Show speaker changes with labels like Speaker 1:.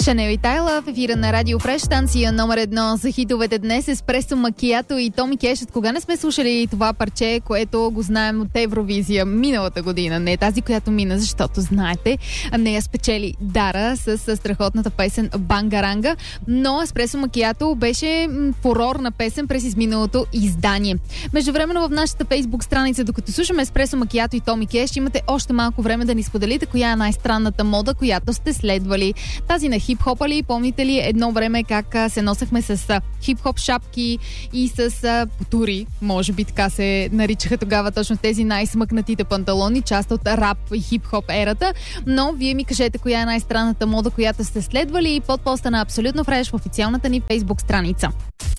Speaker 1: Шанел и Тайла в ефира на Радио Фреш, станция номер 1 за хитовете днес. Еспресо Макиато и Томи Кеш. От кога не сме слушали това парче, което го знаем от Евровизия миналата година? Не тази, която мина, защото знаете, нея спечели Дара с страхотната песен Бангаранга. Но Еспресо Макиато беше фурорна песен през изминалото издание. Междувременно в нашата Фейсбук страница, докато слушаме Еспресо Макиато и Томи Кеш, имате още малко време да ни споделите коя е най-странната мода, която сте следвали. Тази на хип-хопа ли? Помните ли едно време как се носехме с хип-хоп шапки и с потури? Може би така се наричаха тогава точно тези най-смъкнатите панталони, част от рап и хип-хоп ерата. Но вие ми кажете коя е най-странната мода, която сте следвали, под поста на Абсолютно Фреш в официалната ни Фейсбук страница.